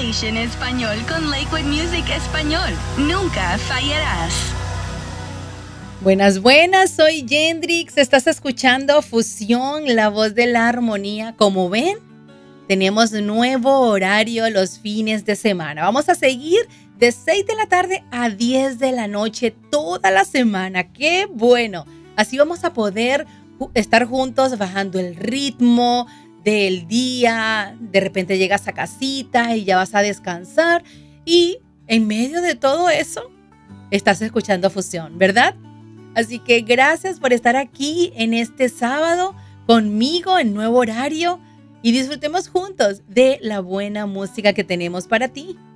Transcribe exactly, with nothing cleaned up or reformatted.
Station Español con Lakewood Music Español. Nunca fallarás. Buenas, buenas, soy Yendrix. Estás escuchando Fusión, la voz de la armonía. Como ven, tenemos nuevo horario los fines de semana. Vamos a seguir de seis de la tarde a diez de la noche toda la semana. ¡Qué bueno! Así vamos a poder estar juntos bajando el ritmo del día. De repente llegas a casita y ya vas a descansar. Y en medio de todo eso, estás escuchando Fusión, ¿verdad? Así que gracias por estar aquí en este sábado conmigo en nuevo horario y disfrutemos juntos de la buena música que tenemos para ti.